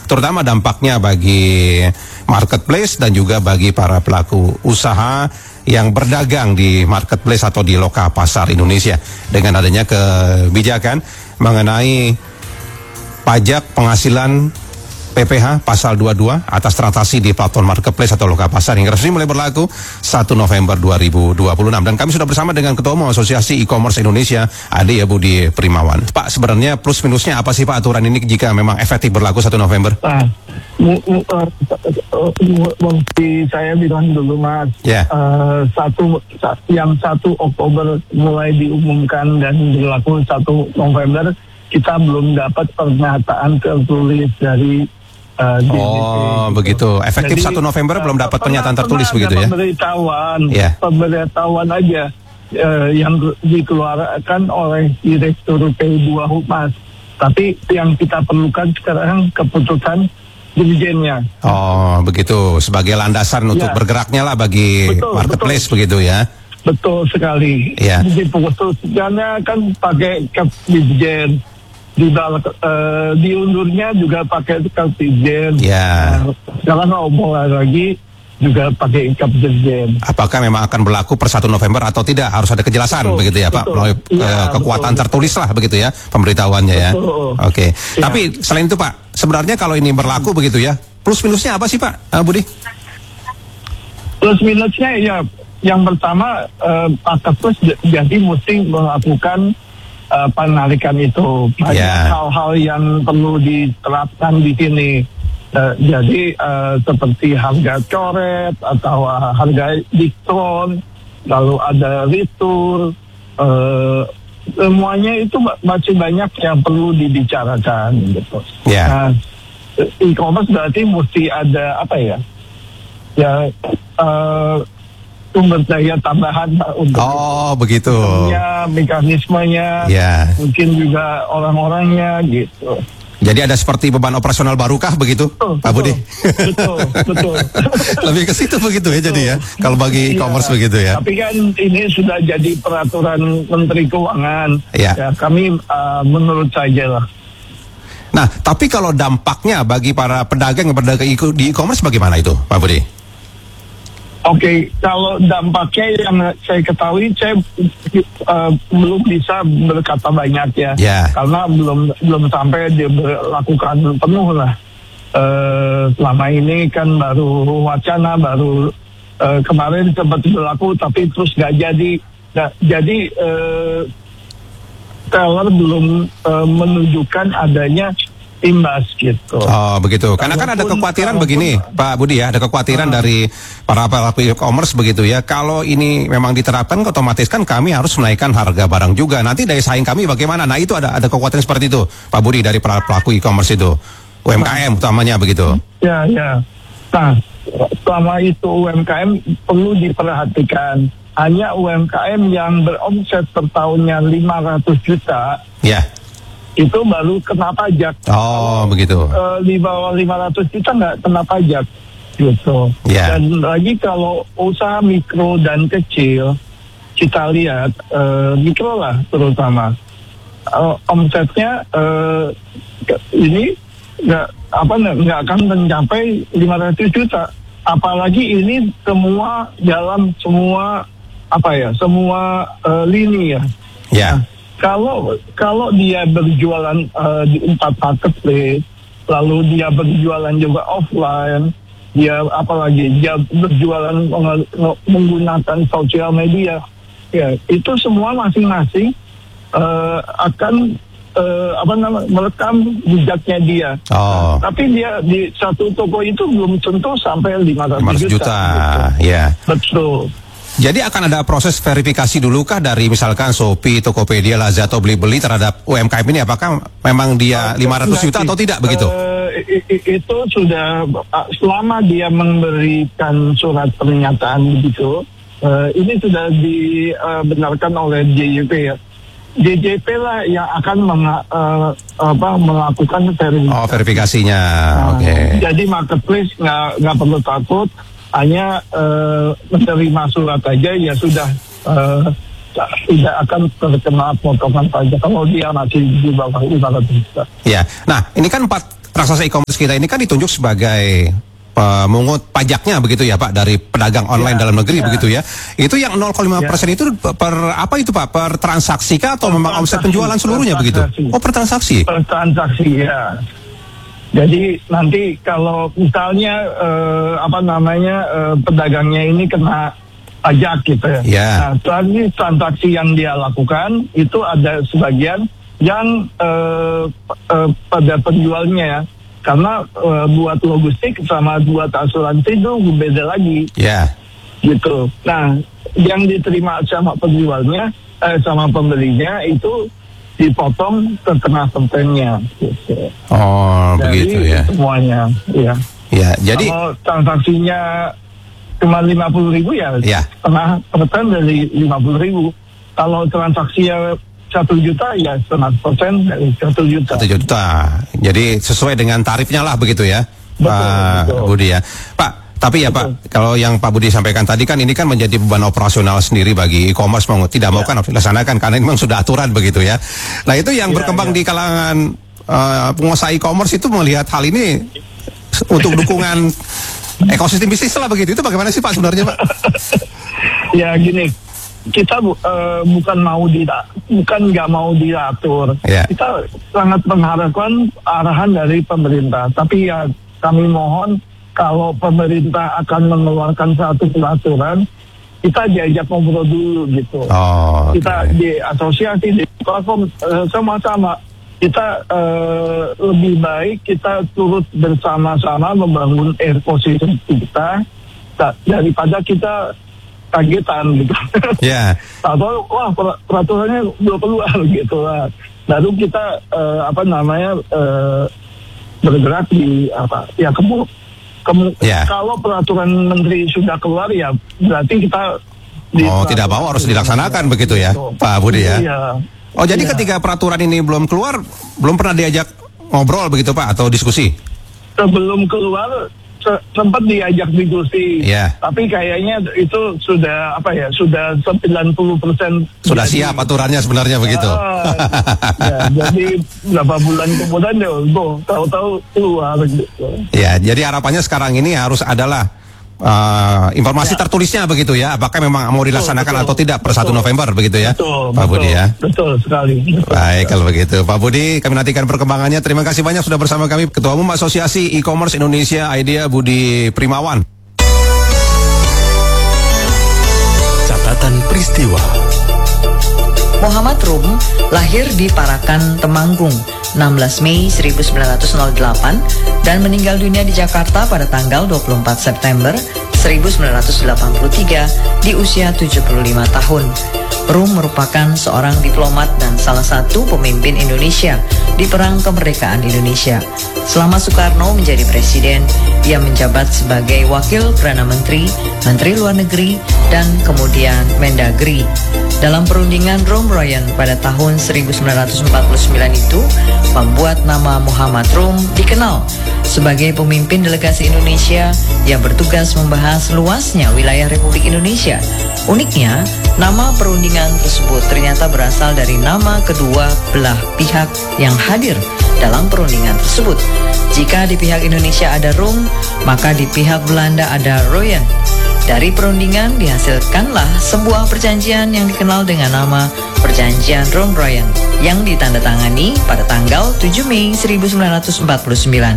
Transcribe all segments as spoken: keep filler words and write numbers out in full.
terutama dampaknya bagi marketplace dan juga bagi para pelaku usaha yang berdagang di marketplace atau di loka pasar Indonesia dengan adanya kebijakan mengenai pajak penghasilan P P H pasal dua puluh dua atas transaksi di platform marketplace atau loka pasar yang resmi mulai berlaku satu November dua ribu dua puluh enam. Dan kami sudah bersama dengan Ketua Umum Asosiasi E-commerce Indonesia, Ade ya Budi Primawan. Pak, sebenarnya plus minusnya apa sih Pak aturan ini jika memang efektif berlaku satu November? Nah, mesti saya bilang dulu Mas, yeah. uh, satu yang satu Oktober mulai diumumkan dan berlaku satu November, kita belum dapat pernyataan tertulis dari Uh, oh gitu. Begitu. Efektif satu November uh, belum dapat pernyataan tertulis begitu ya? Pemberitahuan, yeah. pemberitahuan aja uh, yang dikeluarkan oleh Direktur P dua Humas. Tapi yang kita perlukan sekarang keputusan dirjennya. Oh begitu. Sebagai landasan yeah. untuk bergeraknya lah bagi betul, marketplace betul. Begitu ya? Betul sekali. Yeah. Jadi keputusannya kan pakai dirjen. Di uh, diundurnya juga pakai kapdirjen. Ya. Uh, sekarang ngomong lagi juga pakai kapdirjen. Apakah memang akan berlaku per satu November atau tidak? Harus ada kejelasan betul, begitu ya Pak, melalui ya, uh, kekuatan betul, tertulis lah begitu ya pemberitahuannya ya. Oke. Okay. Ya. Tapi selain itu Pak, sebenarnya kalau ini berlaku begitu ya, plus minusnya apa sih Pak uh, Budi? Plus minusnya ya, yang pertama uh, marketplace jadi mesti melakukan Uh, penarikan itu banyak yeah. hal-hal yang perlu diterapkan di sini. Uh, jadi uh, seperti harga coret atau uh, harga diskon, lalu ada retur, uh, semuanya itu masih banyak yang perlu dibicarakan gitu. Yeah. Nah, e-commerce berarti mesti ada apa ya? Ya. Uh, sumber daya tambahan untuk oh begitu mekanismenya yeah. mungkin juga orang-orangnya gitu. Jadi ada seperti beban operasional barukah begitu betul, Pak Budi? Betul, betul. Lebih ke situ begitu ya betul. Jadi ya kalau bagi e-commerce ya, begitu ya. Tapi kan ini sudah jadi peraturan Menteri Keuangan ya, ya kami uh, menurut saya lah. Nah tapi kalau dampaknya bagi para pedagang yang berdagang di e-commerce bagaimana itu Pak Budi? Oke, okay, kalau dampaknya yang saya ketahui, saya uh, belum bisa berkata banyak ya, yeah. karena belum belum sampai diberlakukan penuh lah. Uh, selama ini kan baru wacana, baru uh, kemarin sempat berlaku, tapi terus nggak jadi. Nah, jadi uh, teller belum uh, menunjukkan adanya imbas gitu. Oh begitu. Karena kan ada kekhawatiran begini, Pak Budi ya, ada kekhawatiran uh, dari para pelaku e-commerce begitu ya. Kalau ini memang diterapkan, otomatis kan kami harus menaikkan harga barang juga. Nanti daya saing kami bagaimana? Nah itu ada ada kekhawatiran seperti itu, Pak Budi dari para pelaku e-commerce itu, U M K M utamanya begitu. Ya ya. Nah selama itu U M K M perlu diperhatikan. Hanya U M K M yang beromset per tahunnya lima ratus juta. Ya. Itu baru kena pajak. Oh, begitu. Uh, di bawah lima ratus juta nggak kena pajak, gitu. Yeah. Dan lagi kalau usaha mikro dan kecil, kita lihat uh, mikro lah terutama, uh, omsetnya uh, ini nggak apa nggak akan mencapai lima ratus juta. Apalagi ini semua dalam semua apa ya, semua uh, lini ya. Ya. Yeah. Nah, Kalau kalau dia berjualan uh, di empat marketplace, lalu dia berjualan juga offline, dia apalagi dia berjualan menggunakan sosial media, ya itu semua masing-masing uh, akan uh, apa namanya merekam jejaknya dia. Oh. Tapi dia di satu toko itu belum tentu sampai lima ratus juta. juta. Gitu. Ya. Betul. Jadi akan ada proses verifikasi dulu kah dari misalkan Shopee, Tokopedia, Lazada atau Blibli terhadap U M K M ini? Apakah memang dia lima ratus juta atau tidak begitu? Uh, itu sudah selama dia memberikan surat pernyataan begitu, uh, ini sudah dibenarkan uh, oleh J J P ya. J J P lah yang akan menga, uh, apa, melakukan verifikasi. Oh verifikasinya, uh, oke. Okay. Jadi marketplace nggak nggak perlu takut. Hanya uh, menerima surat aja ya sudah uh, tidak akan terkena potongan pajak kalau dia masih di bawah lima ratus juta. Ya, nah ini kan empat transaksi e-commerce kita ini kan ditunjuk sebagai pemungut pajaknya begitu ya Pak dari pedagang online ya, dalam negeri ya. Begitu ya. Itu yang nol koma lima persen ya. Itu per apa itu Pak? Per transaksi kah atau per memang omset penjualan seluruhnya begitu? Oh, per transaksi. Per transaksi ya. Jadi nanti kalau misalnya eh, apa namanya eh, pedagangnya ini kena pajak gitu ya. ya. Nah, tadi transaksi yang dia lakukan itu ada sebagian yang eh, eh, pada penjualnya ya. Karena uh, buat logistik sama buat asuransi itu beda lagi. Ya. Yeah. Gitu. Nah, yang diterima sama penjualnya, eh, sama pembelinya itu dipotong setengah persennya. Gitu. Oh, dari begitu ya. Semuanya, ya. Ya, jadi kalau transaksinya cuma lima puluh ribu ya, ya, setengah persen dari lima puluh ribu. Kalau transaksinya satu juta ya setengah persen dari satu juta. Satu juta. Jadi sesuai dengan tarifnya lah begitu ya, betul, Pak betul. Budi ya. Pak, tapi ya betul. Pak, kalau yang Pak Budi sampaikan tadi kan ini kan menjadi beban operasional sendiri bagi e-commerce, mau tidak mau ya. Kan harus dilaksanakan karena ini memang sudah aturan begitu ya. Nah itu yang ya, berkembang ya. Di kalangan uh, pengusaha e-commerce itu melihat hal ini untuk dukungan ekosistem bisnis lah begitu. Itu bagaimana sih Pak sebenarnya Pak? Ya gini. Kita uh, bukan mau di bukan nggak mau diatur, yeah. Kita sangat mengharapkan arahan dari pemerintah. Tapi ya kami mohon kalau pemerintah akan mengeluarkan satu peraturan, kita diajak ngobrol dulu gitu. Oh, okay. Kita di asosiasi di platform uh, sama-sama kita uh, lebih baik kita turut bersama-sama membangun ekosistem kita daripada kita kagetan gitu. Ya. Yeah. Atau wah peraturannya belum keluar gitu lah. Baru kita uh, apa namanya uh, bergerak di apa ya kemu, kemu yeah. Kalau peraturan menteri sudah keluar ya berarti kita oh tidak mau harus dilaksanakan begitu ya gitu. Pak Budi ya. Iya. Oh jadi iya. Ketika peraturan ini belum keluar belum pernah diajak ngobrol begitu Pak atau diskusi? Sebelum keluar sempat diajak diskusi, yeah. Tapi kayaknya itu sudah apa ya sudah sembilan puluh persen sudah jadi, siap aturannya sebenarnya begitu. Ah, ya, jadi berapa bulan kemudian ya, boh, tahu-tahu keluar gitu. Ya, jadi harapannya sekarang ini harus adalah uh, informasi ya. Tertulisnya begitu ya, apakah memang mau dilaksanakan betul, atau tidak per betul, satu November begitu ya, betul, Pak betul, Budi ya. Betul sekali. Betul, Baik betul. Kalau begitu, Pak Budi, kami nantikan perkembangannya. Terima kasih banyak sudah bersama kami, Ketua Umum Asosiasi E-commerce Indonesia Idea Budi Primawan. Catatan peristiwa. Muhammad Rum lahir di Parakan, Temanggung, enam belas Mei seribu sembilan ratus delapan dan meninggal dunia di Jakarta pada tanggal dua puluh empat September seribu sembilan ratus delapan puluh tiga di usia tujuh puluh lima tahun. Rum merupakan seorang diplomat dan salah satu pemimpin Indonesia di Perang Kemerdekaan Indonesia. Selama Soekarno menjadi presiden, ia menjabat sebagai Wakil Perdana Menteri, Menteri Luar Negeri, dan kemudian Mendagri. Dalam perundingan Rum Royan pada tahun seribu sembilan ratus empat puluh sembilan itu, membuat nama Muhammad Rum dikenal sebagai pemimpin delegasi Indonesia yang bertugas membahas luasnya wilayah Republik Indonesia. Uniknya, nama perundingan tersebut ternyata berasal dari nama kedua belah pihak yang hadir dalam perundingan tersebut. Jika di pihak Indonesia ada Rum, maka di pihak Belanda ada Royan. Dari perundingan dihasilkanlah sebuah perjanjian yang dikenal dengan nama Perjanjian Rum-Royan yang ditandatangani pada tanggal tujuh Mei seribu sembilan ratus empat puluh sembilan.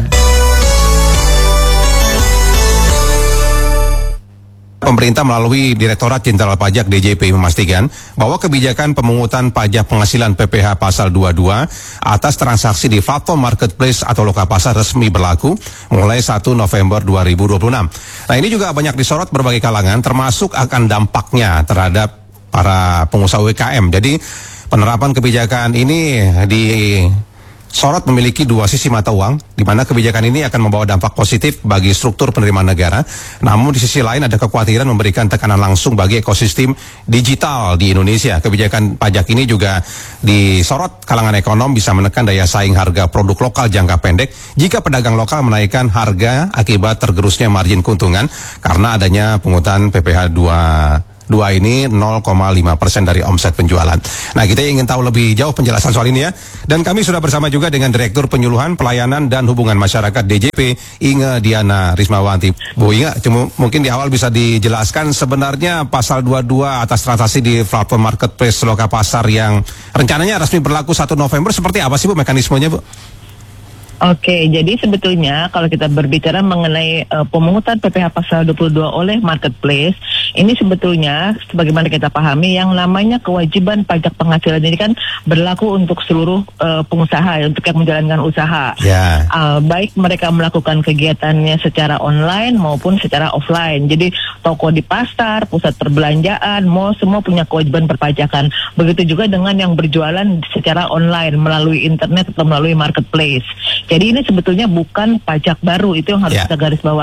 Pemerintah melalui Direktorat Jenderal Pajak D J P memastikan bahwa kebijakan pemungutan pajak penghasilan P P H pasal dua puluh dua atas transaksi di platform marketplace atau loka pasar resmi berlaku mulai satu November dua ribu dua puluh enam. Nah, ini juga banyak disorot berbagai kalangan termasuk akan dampaknya terhadap para pengusaha U K M. Jadi penerapan kebijakan ini di sorot memiliki dua sisi mata uang, di mana kebijakan ini akan membawa dampak positif bagi struktur penerimaan negara. Namun di sisi lain ada kekhawatiran memberikan tekanan langsung bagi ekosistem digital di Indonesia. Kebijakan pajak ini juga disorot kalangan ekonom bisa menekan daya saing harga produk lokal jangka pendek jika pedagang lokal menaikkan harga akibat tergerusnya margin keuntungan karena adanya pungutan P P H dua puluh dua ini nol koma lima persen dari omset penjualan. Nah, kita ingin tahu lebih jauh penjelasan soal ini ya. Dan kami sudah bersama juga dengan Direktur Penyuluhan, Pelayanan dan Hubungan Masyarakat D J P, Inge Diana Rismawanti. Bu Inge, cuma mungkin di awal bisa dijelaskan sebenarnya pasal dua puluh dua atas transaksi di platform marketplace Loka Pasar yang rencananya resmi berlaku satu November, seperti apa sih Bu mekanismenya, Bu? Oke, jadi sebetulnya kalau kita berbicara mengenai uh, pemungutan P P H pasal dua puluh dua oleh marketplace, ini sebetulnya sebagaimana kita pahami yang namanya kewajiban pajak penghasilan ini kan berlaku untuk seluruh uh, pengusaha, untuk yang menjalankan usaha. Yeah. Uh, baik mereka melakukan kegiatannya secara online maupun secara offline. Jadi toko di pasar, pusat perbelanjaan, mall, semua punya kewajiban perpajakan. Begitu juga dengan yang berjualan secara online melalui internet atau melalui marketplace. Jadi ini sebetulnya bukan pajak baru, itu yang harus yeah. kita garis bawahi.